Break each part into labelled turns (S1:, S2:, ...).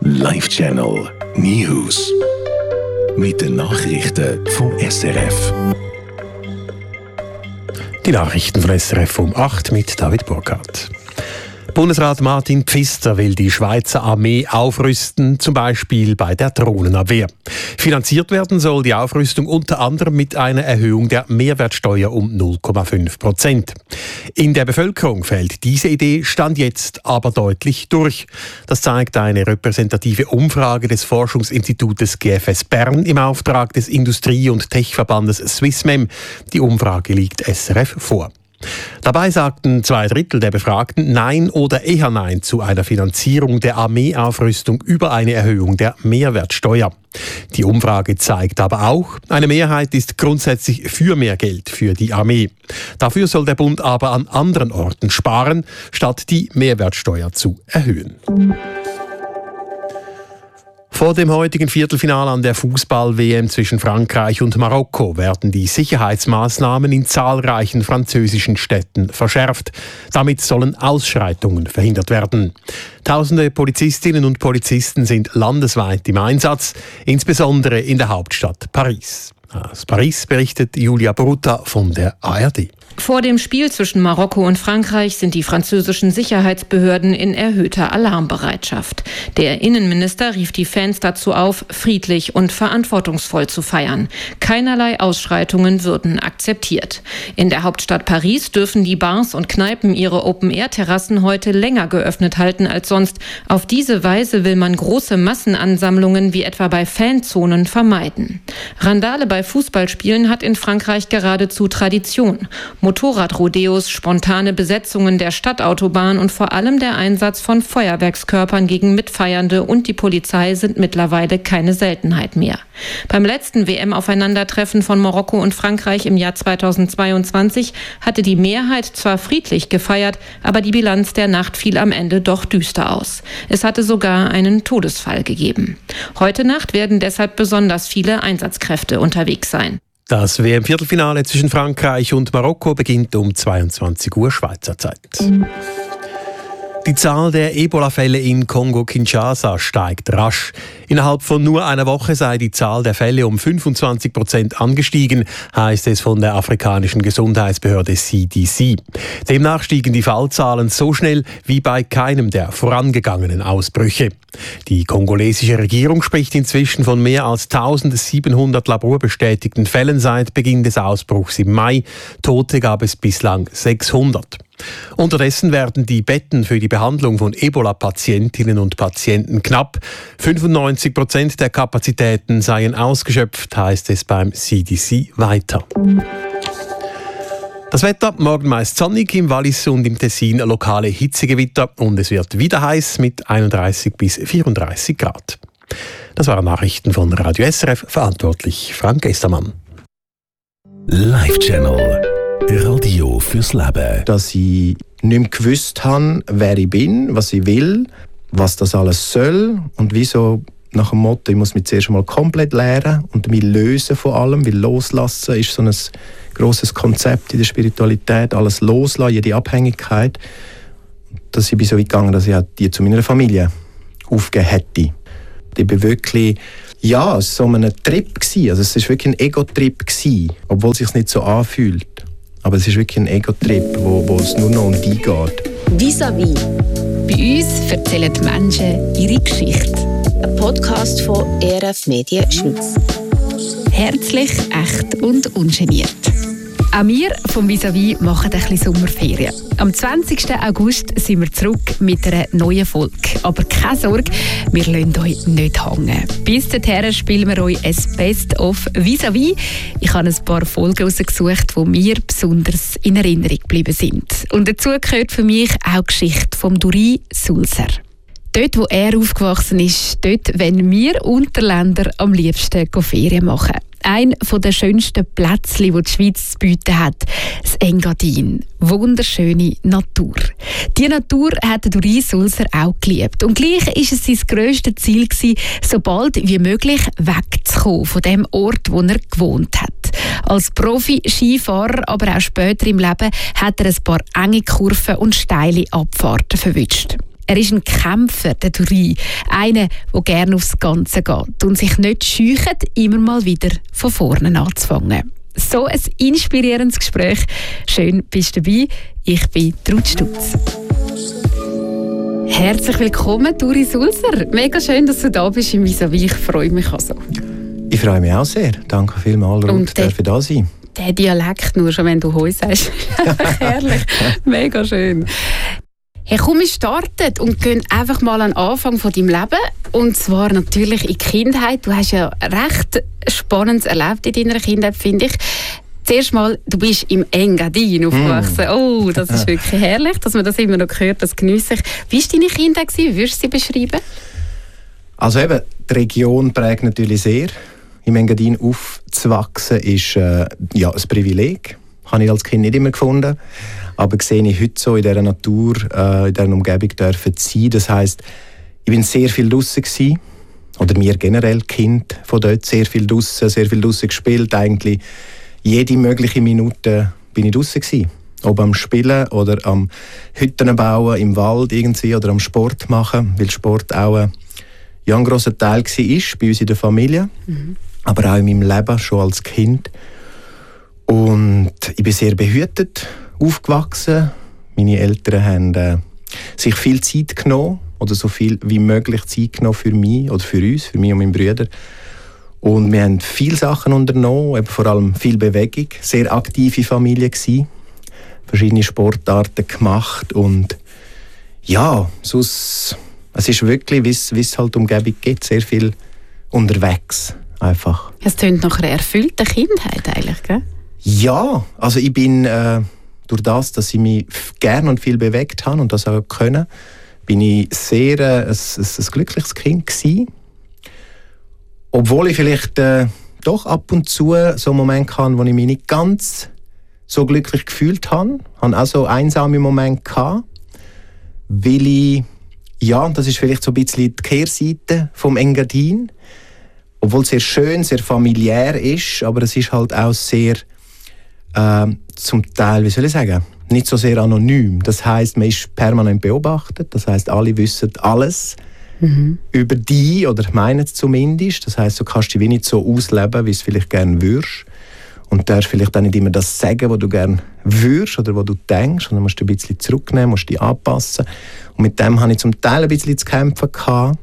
S1: Live Channel News. Mit den Nachrichten vom SRF.
S2: Die Nachrichten von SRF um 8 mit David Burkhardt. Bundesrat Martin Pfister will die Schweizer Armee aufrüsten, zum Beispiel bei der Drohnenabwehr. Finanziert werden soll die Aufrüstung unter anderem mit einer Erhöhung der Mehrwertsteuer um 0,5%. In der Bevölkerung fällt diese Idee Stand jetzt aber deutlich durch. Das zeigt eine repräsentative Umfrage des Forschungsinstitutes GFS Bern im Auftrag des Industrie- und Techverbandes Swissmem. Die Umfrage liegt SRF vor. Dabei sagten 2/3 der Befragten Nein oder eher Nein zu einer Finanzierung der Armeeaufrüstung über eine Erhöhung der Mehrwertsteuer. Die Umfrage zeigt aber auch, eine Mehrheit ist grundsätzlich für mehr Geld für die Armee. Dafür soll der Bund aber an anderen Orten sparen, statt die Mehrwertsteuer zu erhöhen. Vor dem heutigen Viertelfinale an der Fußball-WM zwischen Frankreich und Marokko werden die Sicherheitsmaßnahmen in zahlreichen französischen Städten verschärft. Damit sollen Ausschreitungen verhindert werden. Tausende Polizistinnen und Polizisten sind landesweit im Einsatz, insbesondere in der Hauptstadt Paris. Aus Paris berichtet Julia Bruta von der ARD.
S3: Vor dem Spiel zwischen Marokko und Frankreich sind die französischen Sicherheitsbehörden in erhöhter Alarmbereitschaft. Der Innenminister rief die Fans dazu auf, friedlich und verantwortungsvoll zu feiern. Keinerlei Ausschreitungen würden akzeptiert. In der Hauptstadt Paris dürfen die Bars und Kneipen ihre Open-Air-Terrassen heute länger geöffnet halten als sonst. Auf diese Weise will man große Massenansammlungen wie etwa bei Fanzonen vermeiden. Randale bei Fußballspielen hat in Frankreich geradezu Tradition. Motorradrodeos, spontane Besetzungen der Stadtautobahn und vor allem der Einsatz von Feuerwerkskörpern gegen Mitfeiernde und die Polizei sind mittlerweile keine Seltenheit mehr. Beim letzten WM-Aufeinandertreffen von Marokko und Frankreich im Jahr 2022 hatte die Mehrheit zwar friedlich gefeiert, aber die Bilanz der Nacht fiel am Ende doch düster aus. Es hatte sogar einen Todesfall gegeben. Heute Nacht werden deshalb besonders viele Einsatzkräfte unterwegs sein.
S2: Das WM-Viertelfinale zwischen Frankreich und Marokko beginnt um 22 Uhr Schweizer Zeit. Die Zahl der Ebola-Fälle in Kongo-Kinshasa steigt rasch. Innerhalb von nur einer Woche sei die Zahl der Fälle um 25% angestiegen, heißt es von der afrikanischen Gesundheitsbehörde CDC. Demnach stiegen die Fallzahlen so schnell wie bei keinem der vorangegangenen Ausbrüche. Die kongolesische Regierung spricht inzwischen von mehr als 1700 laborbestätigten Fällen seit Beginn des Ausbruchs im Mai. Tote gab es bislang 600. Unterdessen werden die Betten für die Behandlung von Ebola-Patientinnen und Patienten knapp. 95% der Kapazitäten seien ausgeschöpft, heißt es beim CDC weiter. Das Wetter, morgen meist sonnig, im Wallis und im Tessin lokale Hitzegewitter und es wird wieder heiß mit 31 bis 34 Grad. Das waren Nachrichten von Radio SRF, verantwortlich Frank Estermann.
S1: Live Channel Radio fürs Leben.
S4: Dass ich nicht mehr gewusst habe, wer ich bin, was ich will, was das alles soll und wieso nach dem Motto, ich muss mich zuerst einmal komplett lernen und mich lösen von allem, weil loslassen ist so ein grosses Konzept in der Spiritualität, alles loslassen, jede Abhängigkeit. Dass ich so weit gegangen, dass ich auch die zu meiner Familie aufgegeben hätte. Ich bin wirklich, ja, es war so ein Trip gewesen. Also es war wirklich ein Ego-Trip gewesen, obwohl es sich nicht so anfühlt. Aber es ist wirklich ein Ego-Trip, wo es nur noch um die geht.
S5: Vis-à-vis. Bei uns erzählen die Menschen ihre Geschichte. Ein Podcast von ERF Medien Schweiz. Herzlich, echt und ungeniert. Auch wir vom Vis-à-vis machen ein bisschen Sommerferien. Am 20. August sind wir zurück mit einer neuen Folge. Aber keine Sorge, wir lassen euch nicht hängen. Bis dahin spielen wir euch ein Best-of Vis-à-vis. Ich habe ein paar Folgen rausgesucht, die mir besonders in Erinnerung geblieben sind. Und dazu gehört für mich auch die Geschichte von Duri Sulzer. Dort, wo er aufgewachsen ist, dort wollen wir Unterländer am liebsten Ferien machen. Ein der schönsten Plätze, die die Schweiz zu bieten hat, das Engadin. Wunderschöne Natur. Die Natur hat Duri Sulzer auch geliebt. Und gleich war es sein grösstes Ziel, so bald wie möglich wegzukommen von dem Ort, wo er gewohnt hat. Als Profi-Skifahrer, aber auch später im Leben, hat er ein paar enge Kurven und steile Abfahrten verwünscht. Er ist ein Kämpfer, der Duri. Einer, der gerne aufs Ganze geht und sich nicht scheucht, immer mal wieder von vorne anzufangen. So ein inspirierendes Gespräch. Schön, bist du dabei. Ich bin Ruth Stutz. Herzlich willkommen, Duri Sulzer. Mega schön, dass du da bist im Vis-à-vis. Ich freue mich also.
S4: Ich freue mich auch sehr. Danke vielmals, Ruth, dass ich da sein.
S5: Der Dialekt, nur schon wenn du «Hoi» sagst. Herrlich. Mega schön. Hey, komm, wir starten und gehen einfach mal an den Anfang von deinem Leben. Und zwar natürlich in die Kindheit. Du hast ja recht Spannendes erlebt in deiner Kindheit, finde ich. Zuerst mal, du bist im Engadin aufgewachsen. Oh, das ist wirklich herrlich, dass man das immer noch hört, das geniesse ich. Wie war deine Kindheit? Wie würdest du sie beschreiben?
S4: Also eben, die Region prägt natürlich sehr. Im Engadin aufzuwachsen ist ein Privileg. Habe ich als Kind nicht immer gefunden. Aber sehe ich heute so in dieser Natur, in dieser Umgebung dürfen sein. Das heisst, ich bin sehr viel draussen gewesen. Oder mir generell, Kind von dort, sehr viel draussen gespielt. Eigentlich jede mögliche Minute bin ich draussen gewesen. Ob am Spielen oder am Hütten bauen, im Wald irgendwie, oder am Sport machen. Weil Sport auch ein grosser Teil war bei uns in der Familie. Aber auch in meinem Leben, schon als Kind. Und ich bin sehr behütet aufgewachsen. Meine Eltern haben sich viel Zeit genommen, oder so viel wie möglich Zeit genommen für mich oder für uns, für mich und meinen Brüder. Und wir haben viele Sachen unternommen, eben vor allem viel Bewegung, sehr aktive Familie gewesen, verschiedene Sportarten gemacht und ja, sonst, es ist wirklich, wie es halt Umgebung gibt, sehr viel unterwegs einfach.
S5: Es klingt nach einer erfüllten Kindheit eigentlich, gell?
S4: Ja, also ich bin durch das, dass ich mich gerne und viel bewegt habe und das auch können, bin ich sehr ein glückliches Kind gewesen. Obwohl ich vielleicht doch ab und zu so Momente hatte, wo ich mich nicht ganz so glücklich gefühlt habe. Ich hatte auch so einsame Momente gehabt, weil ich, das ist vielleicht so ein bisschen die Kehrseite vom Engadin, obwohl es sehr schön, sehr familiär ist, aber es ist halt auch sehr zum Teil, wie soll ich sagen, nicht so sehr anonym. Das heisst, man ist permanent beobachtet. Das heisst, alle wissen alles über dich, oder meinen es zumindest. Das heisst, du kannst dich wie nicht so ausleben, wie du es vielleicht gerne würdest. Und du darfst vielleicht auch nicht immer das sagen, was du gerne würdest oder was du denkst. Und dann musst du ein bisschen zurücknehmen, musst dich anpassen. Und mit dem hatte ich zum Teil ein bisschen zu kämpfen gehabt.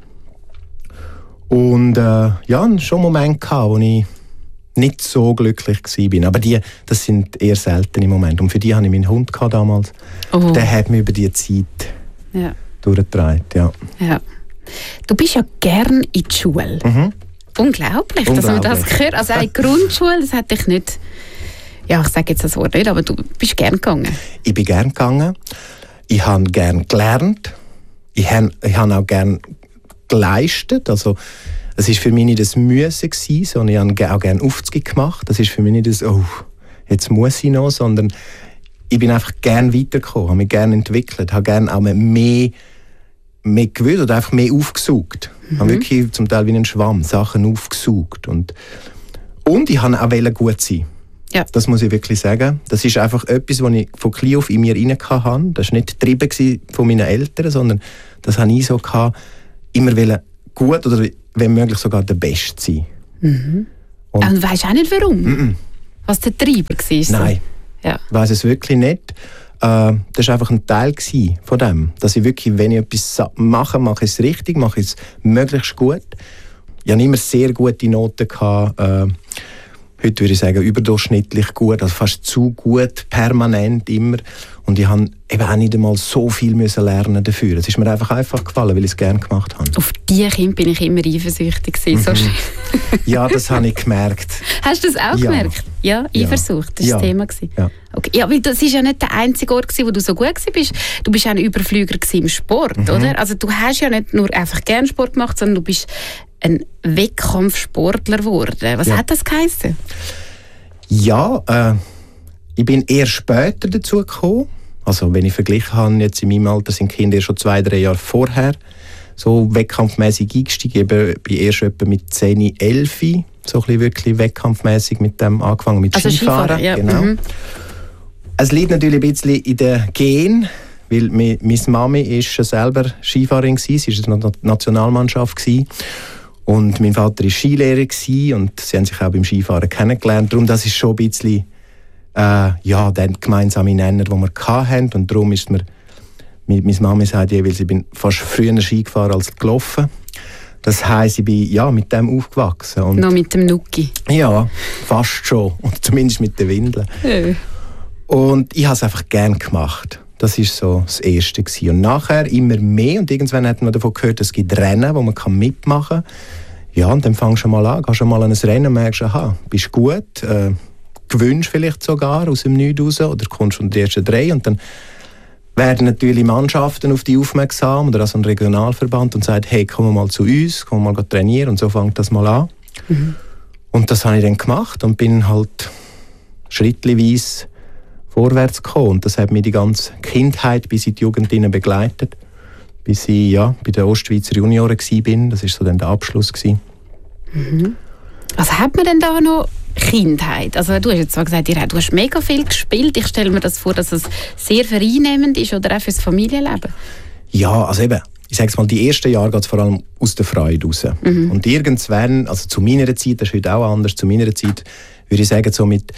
S4: Und schon Momente gehabt, wo ich nicht so glücklich war. Aber das sind eher seltene Momente. Und für die hatte ich meinen Hund damals. Oh. Der hat mich über diese Zeit durchgetragen. Ja.
S5: Du bist ja gern in die Schule. Unglaublich, dass man das gehört. Also eine Grundschule, das hätte ich nicht... Ja, ich sage jetzt das Wort nicht, aber du bist gern gegangen.
S4: Ich bin gern gegangen. Ich habe gern gelernt. Ich habe auch gern geleistet. Also, es war für mich nicht das Müssen, sondern ich habe auch gerne Aufzüge gemacht. Das ist für mich nicht das, jetzt muss ich noch, sondern ich bin einfach gerne weitergekommen, habe mich gerne entwickelt, habe gerne auch mehr gewusst oder einfach mehr aufgesaugt. Ich habe wirklich zum Teil wie ein Schwamm Sachen aufgesaugt. Und ich wollte auch gut sein. Ja. Das muss ich wirklich sagen. Das ist einfach etwas, was ich von klein auf in mir rein hatte. Das war nicht getrieben von meinen Eltern, sondern das habe ich so gehabt, immer gut oder wenn möglich sogar der Beste sein.
S5: Und du weisst auch nicht warum? Was der Treiber war?
S4: Nein, ich weiss es wirklich nicht. Das war einfach ein Teil von dem. Dass ich wirklich, wenn ich etwas mache ich es richtig, mache ich es möglichst gut. Ich hatte immer sehr gute Noten gehabt. Heute würde ich sagen, überdurchschnittlich gut, also fast zu gut, permanent immer. Und ich musste eben auch nicht einmal so viel lernen dafür. Es ist mir einfach gefallen, weil ich es gerne gemacht habe.
S5: Auf diese Kinder bin ich immer eifersüchtig gewesen. So schön.
S4: Ja, das habe ich gemerkt.
S5: Hast du das auch gemerkt? Ja, Eifersucht, das war das Thema.
S4: Ja.
S5: Okay. Ja, weil das war ja nicht der einzige Ort, wo du so gut warst. Du bist auch ein Überflüger im Sport, oder? Also du hast ja nicht nur einfach gerne Sport gemacht, sondern du bist ein Wettkampfsportler geworden. Was hat das geheißen?
S4: Ja, ich bin eher später dazu gekommen. Also wenn ich verglichen habe, jetzt in meinem Alter sind Kinder schon 2-3 Jahre vorher so wettkampfmäßig eingestiegen. Ich bin erst etwa mit 10, 11 so ein bisschen wirklich wettkampfmäßig mit dem angefangen, mit Skifahren.
S5: Ja.
S4: Genau. Es liegt natürlich ein bisschen in den Genen, weil meine Mami ist selber Skifahrerin gewesen, sie war in der Nationalmannschaft gewesen. Und mein Vater war Skilehrer gewesen, und sie haben sich auch beim Skifahren kennengelernt. Darum, das ist schon ein bisschen der gemeinsame Nenner, den wir hatten. Und darum ist mir, meine Mami sagt jeweils, ich bin fast früher Ski gefahren als gelaufen. Das heisst, ich bin mit dem aufgewachsen. Und
S5: noch mit dem Nuki?
S4: Ja, fast schon. Und zumindest mit den Windeln. Und ich habe es einfach gerne gemacht. Das war so das Erste gewesen. Und nachher immer mehr. Und irgendwann hat man davon gehört, es gibt Rennen, wo man mitmachen kann. Ja, und dann fängst du mal an, gehst schon mal an ein Rennen und merkst, aha, bist gut, gewünscht vielleicht sogar aus dem Nichts raus oder kommst unter die ersten 3. Und dann werden natürlich Mannschaften auf dich aufmerksam oder also ein Regionalverband und sagen, hey, komm mal zu uns, komm mal trainieren. Und so fängt das mal an. Mhm. Und das habe ich dann gemacht und bin halt schrittweise vorwärts gekommen. Und das hat mich die ganze Kindheit bis in die Jugend begleitet. Bis ich bei den Ostschweizer Junioren war. Das war so dann der Abschluss.
S5: Mhm. Was hat man denn da noch Kindheit? Also du hast jetzt zwar gesagt, du hast mega viel gespielt. Ich stelle mir das vor, dass es sehr vereinnehmend ist oder auch fürs Familienleben. Ja,
S4: also eben, ich sage mal, die ersten Jahre geht es vor allem aus der Freude raus. Mhm. Und irgendwann, also zu meiner Zeit, das ist heute auch anders, zu meiner Zeit würde ich sagen, so mit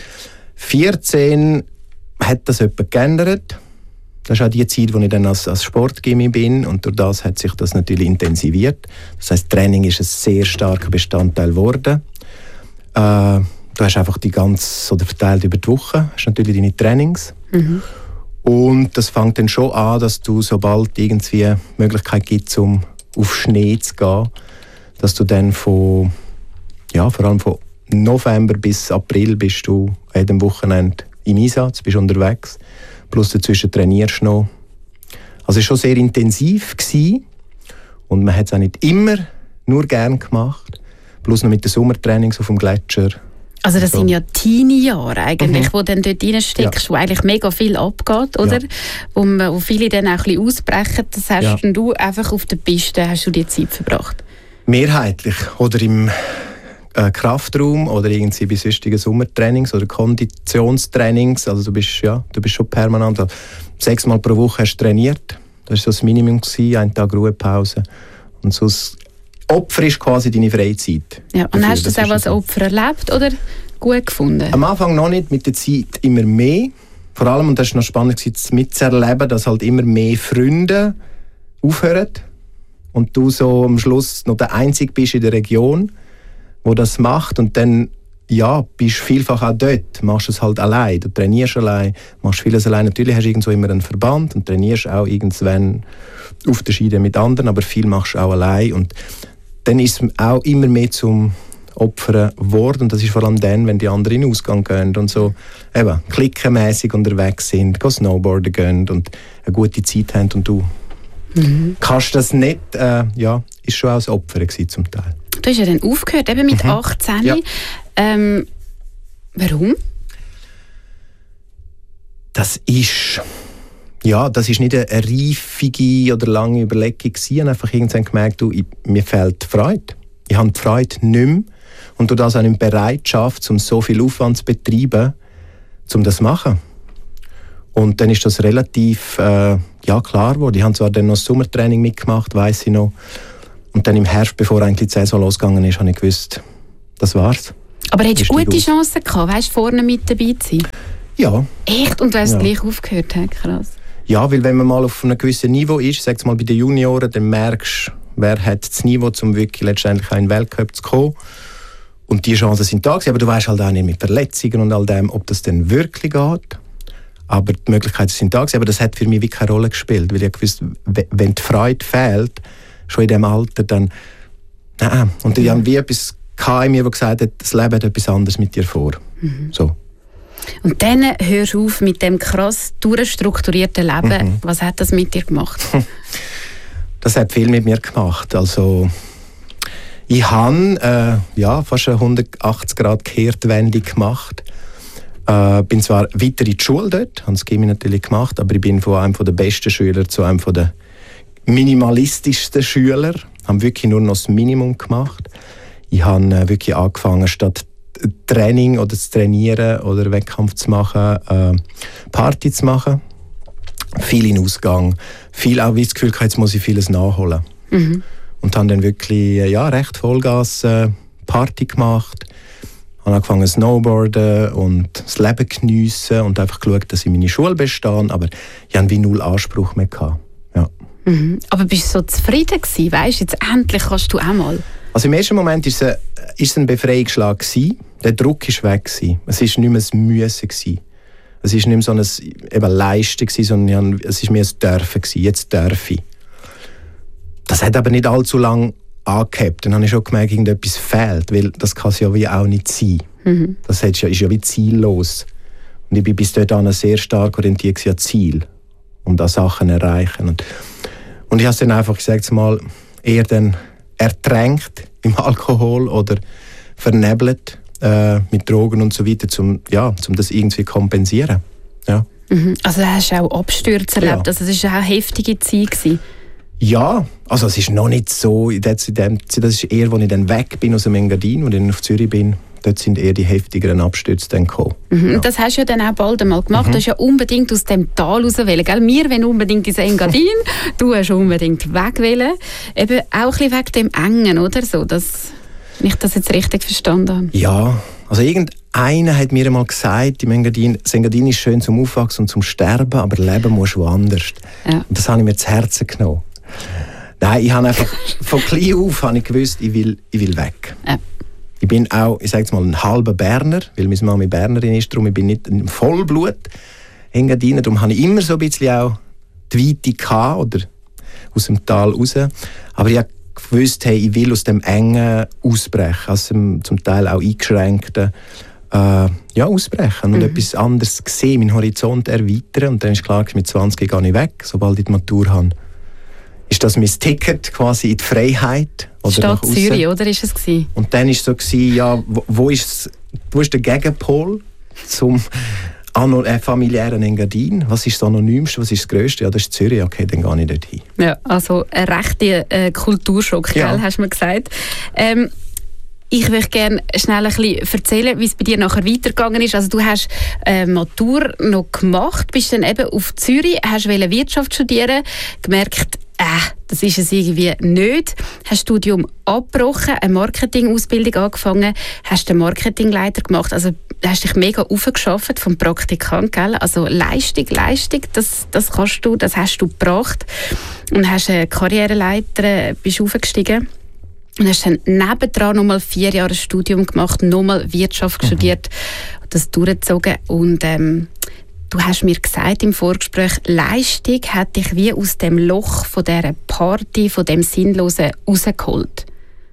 S4: 14 hat das etwas geändert. Das ist auch die Zeit, wo ich dann als Sportgymmi bin, und durch das hat sich das natürlich intensiviert. Das heisst, Training ist ein sehr starker Bestandteil geworden. Du hast einfach die ganze, oder verteilt über die Woche, hast natürlich deine Trainings. Mhm. Und das fängt dann schon an, dass du, sobald irgendwie eine Möglichkeit gibt, um auf Schnee zu gehen, dass du dann vor allem von November bis April bist du an jedem Wochenende im Einsatz, bist unterwegs, plus dazwischen trainierst du noch. Also es war schon sehr intensiv gewesen, und man hat es auch nicht immer nur gern gemacht, plus noch mit den Sommertrainings auf dem Gletscher.
S5: Also das sind ja Teenie-Jahre eigentlich, wo dann dort reinsteckst, wo eigentlich mega viel abgeht, oder? Ja. Wo viele dann auch ein bisschen ausbrechen. Das hast du einfach auf der Piste, hast du die Zeit verbracht? Mehrheitlich.
S4: Oder im Kraftraum oder irgendwie bei sonstigen Sommertrainings oder Konditionstrainings. Also du bist schon permanent. Also 6 Mal pro Woche hast du trainiert. Das war so das Minimum gewesen, einen Tag Ruhepause. Und so das Opfer ist quasi deine Freizeit. Ja, und hast du das auch als Opfer erlebt oder gut gefunden? Am Anfang noch nicht, mit der Zeit immer mehr. Vor allem, und das war noch spannend mitzuerleben, dass halt immer mehr Freunde aufhören und du so am Schluss noch der Einzige bist in der Region, der das macht, und dann bist du vielfach auch dort, machst es halt allein, du trainierst allein, machst vieles allein. Natürlich hast du irgendwo immer einen Verband und trainierst auch irgendwann auf der Schiene mit anderen, aber viel machst du auch allein, und dann ist es auch immer mehr zum Opfern geworden, und das ist vor allem dann, wenn die anderen in den Ausgang gehen und so eben klickenmässig unterwegs sind, snowboarden gehen und eine gute Zeit haben, und du kannst das nicht, ist schon auch das Opfer gewesen zum Teil.
S5: Du hast ja dann aufgehört, eben mit 18. Ja. Warum?
S4: Das ist nicht eine reifige oder lange Überlegung gewesen. Ich habe einfach irgendwann gemerkt, mir fehlt die Freude. Ich habe die Freude nicht mehr. Und durch das auch nicht Bereitschaft, um so viel Aufwand zu betreiben, um das zu machen. Und dann ist das relativ klar geworden. Ich habe zwar dann noch das Sommertraining mitgemacht, weiss ich noch. Und dann im Herbst, bevor eigentlich die Saison losgegangen ist, habe ich gewusst, das war's.
S5: Aber hättest du gute Chancen gehabt, weißt, vorne mit dabei zu sein?
S4: Ja.
S5: Echt? Und du hast gleich aufgehört? Krass.
S4: Ja, weil wenn man mal auf einem gewissen Niveau ist, sag's mal bei den Junioren, dann merkst du, wer hat das Niveau, um wirklich letztendlich auch in den Weltcup zu kommen. Und die Chancen sind da gewesen, aber du weißt halt auch nicht mit Verletzungen und all dem, ob das dann wirklich geht. Aber die Möglichkeiten sind da gewesen, aber das hat für mich wirklich keine Rolle gespielt, weil ich gewusst, wenn die Freude fehlt, schon in diesem Alter, dann nein. Und ich habe wie etwas in mir, das gesagt hat, das Leben hat etwas anderes mit dir vor. Mhm. So.
S5: Und dann hörst du auf mit dem krass durchstrukturierten Leben. Mhm. Was hat das mit dir gemacht?
S4: Das hat viel mit mir gemacht. Also, ich habe fast eine 180-Grad-Kehrtwende gemacht. Bin zwar weiter in die Schule dort, habe das Gymnasium natürlich gemacht, aber ich bin von einem der besten Schüler zu einem der minimalistischsten Schüler. Ich habe wirklich nur noch das Minimum gemacht. Ich habe wirklich angefangen, statt Training oder zu trainieren oder Wettkampf zu machen, Party zu machen. viel in Ausgang, viel auch wie das Gefühl, jetzt muss ich vieles nachholen. Und habe dann wirklich recht Vollgas Party gemacht, habe angefangen zu snowboarden und das Leben geniessen und einfach geschaut, dass ich meine Schule bestehe, aber ich hatte wie null Anspruch mehr gehabt. Ja.
S5: Aber bist du so zufrieden gewesen? Weisst, jetzt endlich kannst du auch mal.
S4: Also im ersten Moment war es ein Befreiungsschlag gewesen. Der Druck war weg gewesen. Es war nicht mehr ein Müssen gewesen. Es war nicht mehr so ein Leisten gewesen, sondern es war mehr ein Dürfen gewesen. Jetzt darf ich. Das hat aber nicht allzu lange angehabt. Dann habe ich schon gemerkt, irgendetwas fehlt, weil das kann es ja wie auch nicht sein. Das ist ja wie ziellos. Und ich bin bis dahin sehr stark orientiert an Ziel und an Sachen erreichen. Und ich habe es dann einfach gesagt, mal eher dann ertränkt im Alkohol oder vernebelt mit Drogen und so weiter, um das irgendwie zu kompensieren. Ja.
S5: Also hast du auch Abstürze erlebt? Also es war auch eine heftige Zeit gewesen.
S4: Ja, also es ist noch nicht so, das ist eher, als ich dann weg bin aus dem Engadin, als ich dann auf Zürich bin, dort sind eher die heftigeren Abstürze dann gekommen. Ja.
S5: Das hast du ja dann auch bald einmal gemacht, du hast ja unbedingt aus dem Tal raus wollen, gell? Wir wollen unbedingt ins Engadin, du hast unbedingt weg wollen. Eben auch ein bisschen wegen dem Engen, oder so, dass ich das jetzt richtig verstanden habe.
S4: Ja, also irgendeiner hat mir einmal gesagt, das Engadin ist schön zum Aufwachsen und zum Sterben, aber leben musst du woanders. Ja. Und das habe ich mir zu Herzen genommen. Nein, ich habe einfach von klein auf gewusst, ich will weg. Ja. Ich bin auch, ich sage jetzt mal, ein halber Berner, weil meine Mama Bernerin ist, darum ich bin nicht ein Vollblut Engadiner, darum habe ich immer so ein bisschen auch die Weite gehabt, oder aus dem Tal raus. Aber ich habe gewusst, hey, ich will aus dem Engen ausbrechen, aus dem zum Teil auch eingeschränkten ausbrechen und etwas anderes sehen, meinen Horizont erweitern. Und dann ist klar, mit 20 gehe ich weg, sobald ich die Matur habe. Ist das mein Ticket quasi in die Freiheit? Oder
S5: Stadt Zürich, oder ist es gewesen?
S4: Und dann war es so, wo ist der Gegenpol zum familiären Engadin? Was ist das Anonymste, was ist das Grösste? Ja, das ist Zürich, okay, dann gehe ich dort hin.
S5: Ja, also ein rechter Kulturschock,
S4: ja.
S5: Hast du mir gesagt. Ich möchte gerne schnell ein bisschen erzählen, wie es bei dir nachher weitergegangen ist. Also du hast Matur noch gemacht, bist dann eben auf Zürich, hast Wirtschaft studieren, gemerkt, das ist es irgendwie nicht. Hast das Studium abgebrochen, eine Marketingausbildung angefangen, hast den Marketingleiter gemacht, also hast dich mega aufgeschafft vom Praktikant, gell? Also Leistung, das kannst du, das hast du gebracht und hast eine Karriereleiter, bist aufgestiegen. Und hast dann nebendran nochmal 4 Jahre Studium gemacht, nochmal Wirtschaft studiert, das durchgezogen und du hast mir gesagt im Vorgespräch, Leistung hat dich wie aus dem Loch von dieser Party, von dem Sinnlosen rausgeholt.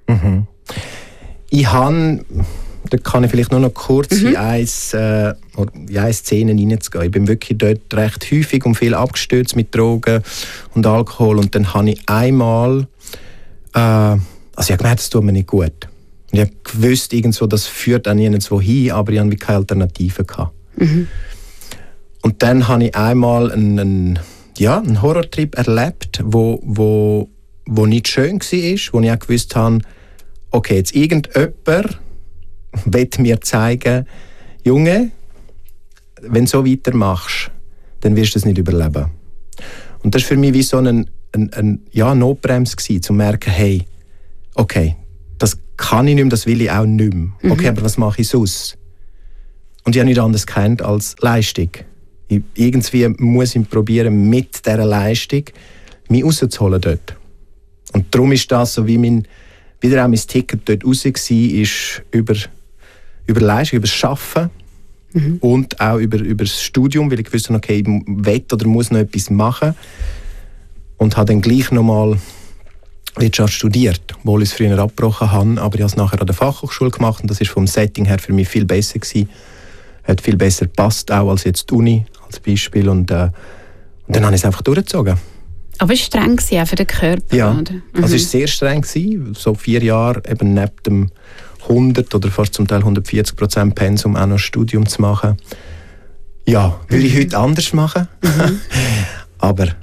S4: Ich habe, da kann ich vielleicht nur noch kurz in eine Szene hineinzugehen. Ich bin wirklich dort recht häufig und viel abgestürzt mit Drogen und Alkohol und dann habe ich einmal, ich habe gemerkt, das tut mir nicht gut. Und ich habe gewusst, irgendwo, das führt auch nirgendwo hin, aber ich hatte keine Alternative gehabt. Und dann habe ich einmal einen Horrortrip erlebt, wo nicht schön war, wo ich auch gewusst habe, okay, jetzt irgendjemand will mir zeigen, Junge, wenn du so weitermachst, dann wirst du es nicht überleben. Und das war für mich wie so eine Notbremse gewesen, zu merken, hey, okay, das kann ich nicht mehr, das will ich auch nicht mehr. Okay, aber was mache ich sonst? Und ich habe nichts anderes gekannt als Leistung. Irgendwie muss ich probieren, mit dieser Leistung mich rauszuholen dort. Und darum ist das so, wie wieder auch mein Ticket dort raus war, ist über Leistung, über das Arbeiten und auch über das Studium, weil ich wusste, okay, ich will oder muss noch etwas machen. Und habe dann gleich nochmal Wirtschaft studiert, obwohl ich es früher abgebrochen habe, aber ich habe es nachher an der Fachhochschule gemacht und das war vom Setting her für mich viel besser gewesen. Hat viel besser gepasst, auch als jetzt die Uni, als Beispiel. Und dann habe ich es einfach durchgezogen.
S5: Aber es war streng auch für den Körper,
S4: ja,
S5: oder?
S4: Also es war sehr streng, so 4 Jahre eben neben dem 100 oder fast zum Teil 140% Pensum auch noch ein Studium zu machen. Ja, würde ich heute anders machen. Aber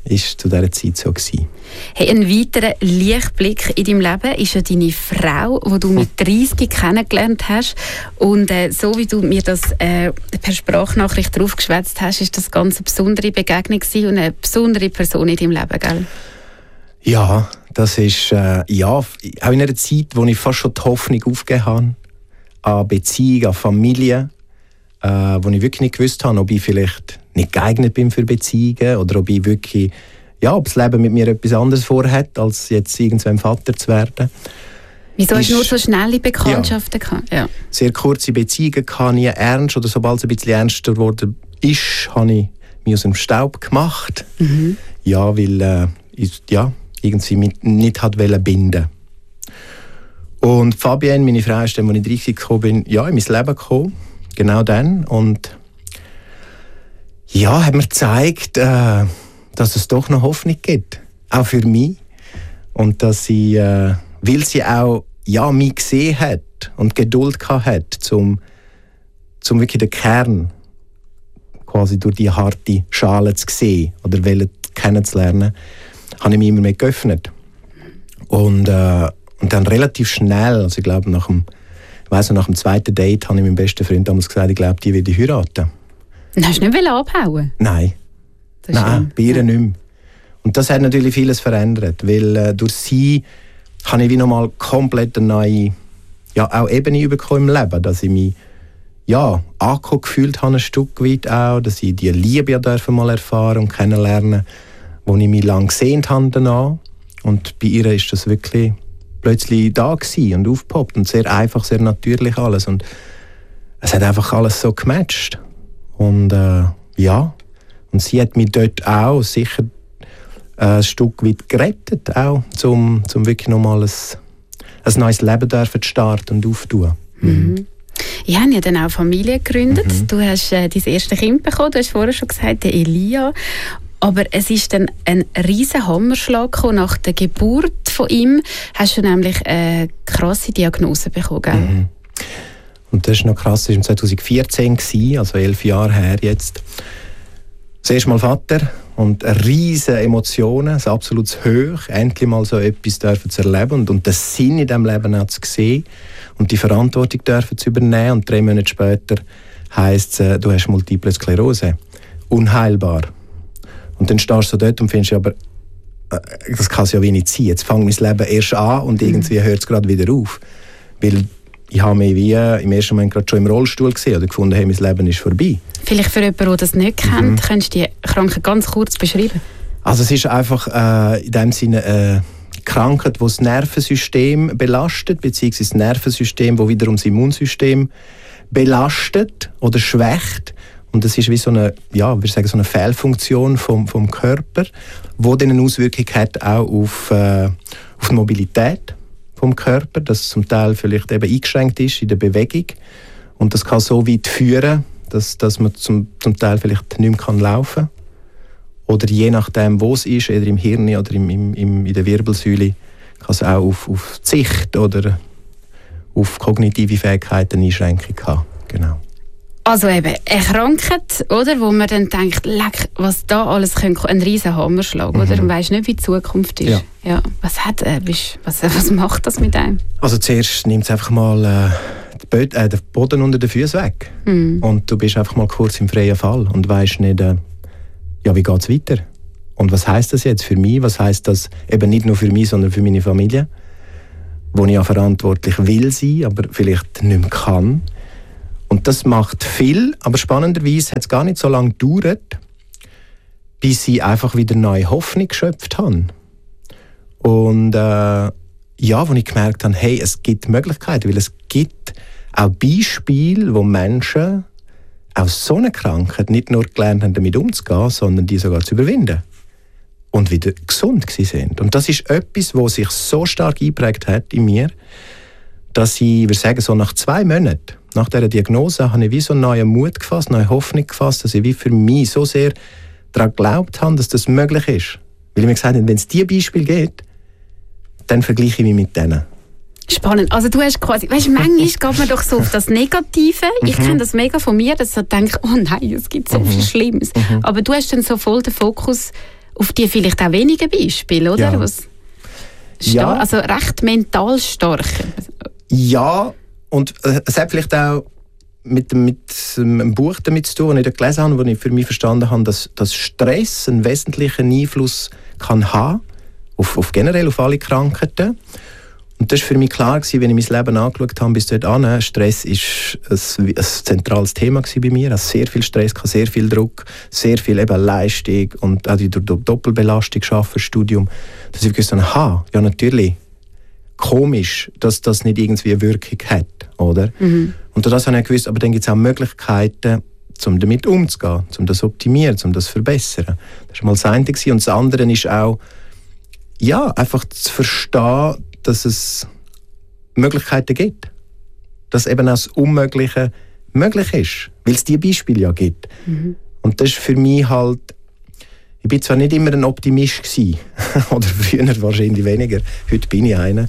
S4: ist zu dieser Zeit so gewesen.
S5: Hey, ein weiterer Lichtblick in deinem Leben ist ja deine Frau, die du mit 30 kennengelernt hast. Und so wie du mir das per Sprachnachricht draufgeschwätzt hast, ist das ganz eine besondere Begegnung gewesen und eine besondere Person in deinem Leben, gell?
S4: Ja, das ist auch in einer Zeit, wo ich fast schon die Hoffnung aufgegeben habe, an Beziehung, an Familie, wo ich wirklich nicht gewusst habe, ob ich vielleicht nicht geeignet bin für Beziehungen oder ob ich wirklich, ob das Leben mit mir etwas anderes vorhat, als jetzt irgendwann Vater zu werden.
S5: Wieso hast du nur so schnelle Bekanntschaften gehabt? Ja.
S4: Sehr kurze Beziehungen hatte nie ernst, oder sobald es ein bisschen ernster geworden ist, habe ich mich aus dem Staub gemacht. Mhm. Ja, weil ich irgendwie nicht hat binden. Und Fabienne, meine Frau, ist dann, als ich 30 gekommen bin, in mein Leben gekommen. Genau dann. Und hat mir gezeigt, dass es doch noch Hoffnung gibt. Auch für mich. Und dass sie, weil sie auch mich gesehen hat und Geduld hat, zum wirklich den Kern quasi durch die harte Schale zu sehen oder kennenzulernen, habe ich mich immer mehr geöffnet. Und dann relativ schnell, also ich glaube nach dem zweiten Date, habe ich meinem besten Freund damals gesagt, ich glaube, die will ich heiraten.
S5: Hast du nicht abhauen?
S4: Nein. Nein, bei ihr nicht mehr. Und das hat natürlich vieles verändert, weil durch sie habe ich wie nochmal komplett eine neue auch Ebene bekommen im Leben, dass ich mich angekommen gefühlt habe, ein Stück weit auch, dass ich die Liebe mal erfahren und kennenlernen, wo ich mich lange gesehnt habe danach. Und bei ihr ist das wirklich plötzlich da gewesen und aufgepoppt und sehr einfach, sehr natürlich alles. Und es hat einfach alles so gematcht. Und und sie hat mich dort auch sicher ein Stück weit gerettet, auch, um wirklich nochmal ein neues Leben zu starten und aufzutun.
S5: Mhm. Ich habe ja dann auch Familie gegründet. Mhm. Du hast dein erstes Kind bekommen, du hast vorher schon gesagt, der Elia. Aber es ist dann ein riesen Hammerschlag gekommen. Nach der Geburt von ihm hast du nämlich eine krasse Diagnose bekommen, gell?
S4: Mhm. Und das ist noch krass, das war 2014, also 11 Jahre her jetzt. Das erste Mal Vater und riesige Emotionen, ein absolutes Hoch, endlich mal so etwas dürfen zu erleben und den Sinn in diesem Leben auch zu sehen und die Verantwortung dürfen zu übernehmen. Und 3 Monate später heisst es, du hast Multiple Sklerose, unheilbar. Und dann stehst du dort und findest, aber das kann es ja wenig sein. Jetzt fängt mein Leben erst an und irgendwie hört es gerade wieder auf. Weil ich habe mich wie im ersten Moment gerade schon im Rollstuhl gesehen oder gefunden, hey, mein Leben ist vorbei.
S5: Vielleicht für jemanden, der das nicht kennt, könntest du die Krankheit ganz kurz beschreiben?
S4: Also es ist einfach in dem Sinne eine Krankheit, die das Nervensystem belastet, beziehungsweise das Nervensystem, das wiederum das Immunsystem belastet oder schwächt. Und das ist wie so eine, so eine Fehlfunktion vom Körper, die dann eine Auswirkung hat auch auf die Mobilität vom Körper, das zum Teil vielleicht eben eingeschränkt ist in der Bewegung. Und das kann so weit führen, dass man zum Teil vielleicht nicht mehr laufen kann. Oder je nachdem, wo es ist, entweder im Hirn oder in der Wirbelsäule, kann es auch auf die Sicht oder auf kognitive Fähigkeiten Einschränkung haben. Genau.
S5: Also eben, eine Krankheit, oder, wo man dann denkt, leck, was da alles könnte, ein riesen Hammerschlag, oder? Und weisst nicht, wie die Zukunft ist. Ja. Was macht das mit einem? Also
S4: zuerst nimmt es einfach mal den Boden unter den Füßen weg. Und du bist einfach mal kurz im freien Fall und weisst nicht, wie geht es weiter? Und was heisst das jetzt für mich? Was heisst das eben nicht nur für mich, sondern für meine Familie? Wo ich ja verantwortlich will sein, aber vielleicht nicht mehr kann. Und das macht viel, aber spannenderweise hat es gar nicht so lange gedauert, bis ich einfach wieder neue Hoffnung geschöpft habe. Und wo ich gemerkt habe, hey, es gibt Möglichkeiten, weil es gibt auch Beispiele, wo Menschen aus so einer Krankheit nicht nur gelernt haben, damit umzugehen, sondern die sogar zu überwinden und wieder gesund sind. Und das ist etwas, was sich so stark eingeprägt hat in mir, dass ich würde sagen, so nach 2 Monaten nach dieser Diagnose habe ich wie so einen neuen Mut gefasst, neue Hoffnung gefasst, dass ich wie für mich so sehr daran geglaubt habe, dass das möglich ist. Weil ich mir gesagt habe, wenn es diese Beispiele gibt, dann vergleiche ich mich mit denen.
S5: Spannend. Also du hast quasi, weißt, manchmal geht man doch so auf das Negative. Ich kenne das mega von mir, dass ich denke, oh nein, es gibt so viel Schlimmes. Aber du hast dann so voll den Fokus auf die vielleicht auch wenigen Beispiele, oder?
S4: Ja.
S5: Also recht mental stark.
S4: Ja, und es hat vielleicht auch mit einem Buch damit zu tun, das ich da gelesen habe, wo ich für mich verstanden habe, dass Stress einen wesentlichen Einfluss kann haben auf generell auf alle Krankheiten. Und das war für mich klar, wenn ich mein Leben angeschaut habe bis dorthin. Stress war ein zentrales Thema bei mir. Also sehr viel Stress, sehr viel Druck, sehr viel eben Leistung und auch die Doppelbelastung schaffen, Studium. Dass ich gewusst habe, ja natürlich, komisch, dass das nicht irgendwie eine Wirkung hat, oder? Mhm. Und das habe ich gewusst, aber dann gibt es auch Möglichkeiten, um damit umzugehen, um das zu optimieren, um das zu verbessern. Das war mal das eine. Und das andere ist auch, ja, einfach zu verstehen, dass es Möglichkeiten gibt. Dass eben auch das Unmögliche möglich ist. Weil es diese Beispiele ja gibt. Mhm. Und das ist für mich halt, ich bin zwar nicht immer ein Optimist gewesen, oder früher wahrscheinlich weniger, heute bin ich einer.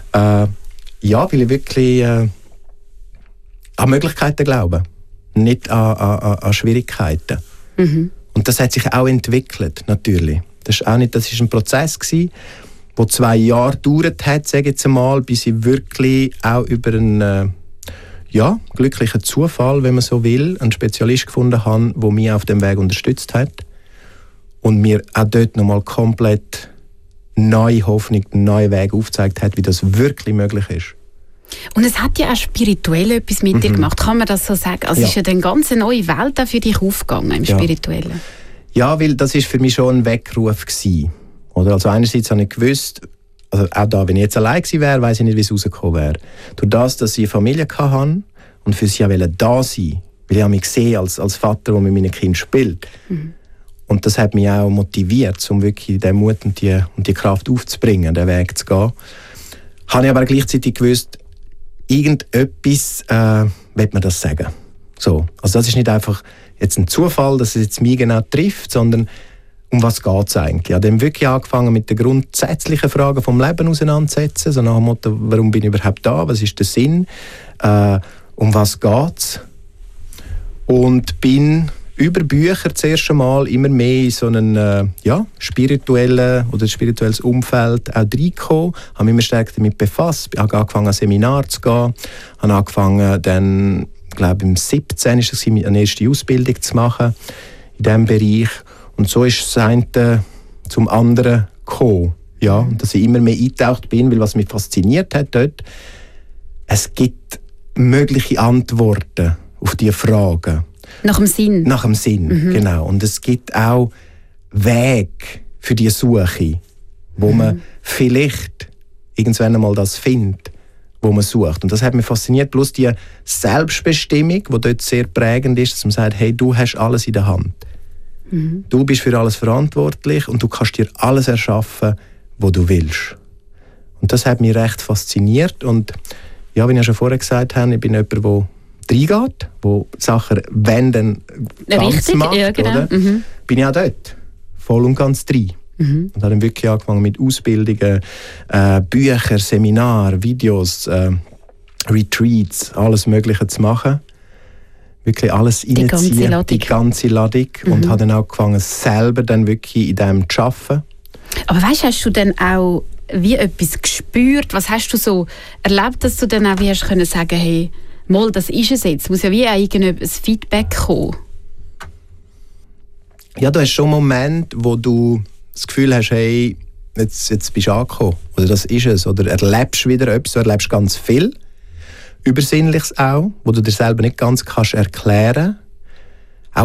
S4: Ja, weil ich wirklich an Möglichkeiten glaube. Nicht an Schwierigkeiten. Mhm. Und das hat sich auch entwickelt, natürlich. Das war ein Prozess gewesen, der 2 Jahre gedauert hat, sage ich jetzt einmal, bis ich wirklich auch über einen glücklichen Zufall, wenn man so will, einen Spezialist gefunden habe, der mich auf dem Weg unterstützt hat und mir auch dort nochmal komplett neue Hoffnung, einen neuen Weg aufgezeigt hat, wie das wirklich möglich ist.
S5: Und es hat ja auch spirituell etwas mit dir gemacht, kann man das so sagen? Also ist ja eine ganz neue Welt auch für dich aufgegangen im Spirituellen. Ja,
S4: weil das war für mich schon ein Weckruf gewesen. Oder? Also einerseits habe ich gewusst, also auch da, wenn ich jetzt allein gewesen wäre, weiss ich nicht, wie es rausgekommen wäre. Durch das, dass ich eine Familie hatte und für sie auch da sein, weil ich mich gesehen als Vater, der mit meinen Kindern spielt. Mhm. Und das hat mich auch motiviert, um wirklich den Mut und die Kraft aufzubringen, den Weg zu gehen. Habe ich aber gleichzeitig gewusst, irgendetwas will man das sagen. So. Also das ist nicht einfach jetzt ein Zufall, dass es jetzt mich genau trifft, sondern um was geht es eigentlich? Ich habe dann wirklich angefangen mit den grundsätzlichen Fragen vom Leben auseinanderzusetzen, so nach dem Motto, warum bin ich überhaupt da, was ist der Sinn, um was geht es? Und bin über Bücher zuerst einmal immer mehr in so ein spirituelles Umfeld auch reingekommen, habe mich immer stärker damit befasst, habe angefangen, an Seminare zu gehen, habe angefangen, dann, ich glaube im 17 ist es, eine erste Ausbildung zu machen in diesem Bereich. Und so ist das eine zum anderen gekommen. Ja, und dass ich immer mehr eingetaucht bin, weil was mich fasziniert hat dort, es gibt mögliche Antworten auf diese Fragen.
S5: Nach dem Sinn.
S4: Nach dem Sinn, genau. Und es gibt auch Wege für die Suche, wo man vielleicht irgendwann einmal das findet, wo man sucht. Und das hat mich fasziniert. Plus die Selbstbestimmung, die dort sehr prägend ist, dass man sagt, hey, du hast alles in der Hand. Mhm. Du bist für alles verantwortlich und du kannst dir alles erschaffen, was du willst. Und das hat mich recht fasziniert. Und ja, wie ich ja schon vorher gesagt habe, ich bin jemand, der reingeht, der Sachen wenden ganz macht. Ja, genau. Oder? Mhm. Bin ich auch dort. Voll und ganz drin. Mhm. Und habe dann wirklich angefangen mit Ausbildungen, Büchern, Seminaren, Videos, Retreats, alles Mögliche zu machen. Wirklich alles reinziehen, die ganze Ladung. Und habe dann auch angefangen, selber dann wirklich in dem zu arbeiten.
S5: Aber weißt, hast du dann auch wie etwas gespürt? Was hast du so erlebt, dass du dann auch wie hast können sagen, hey, mal, das ist es jetzt. Es muss ja wie ein Feedback kommen.
S4: Ja, du hast schon einen Moment, wo du das Gefühl hast, hey, jetzt bist du angekommen. Oder das ist es. Oder erlebst wieder etwas. Du erlebst ganz viel. Übersinnliches auch, wo du dir selber nicht ganz kannst erklären.